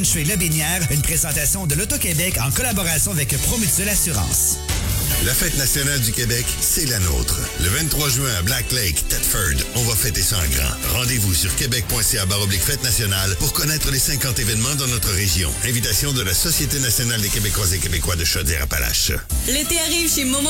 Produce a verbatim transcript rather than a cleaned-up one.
Chez Lebinière, une présentation de l'Auto-Québec en collaboration avec Promutuelle Assurance. La Fête nationale du Québec, c'est la nôtre. Le vingt-trois juin à Black Lake, Thetford, on va fêter ça en grand. Rendez-vous sur québec.ca baroblique Fête nationale pour connaître les cinquante événements dans notre région. Invitation de la Société nationale des Québécoises et Québécois de Chaudière-Appalaches. L'été arrive chez Momo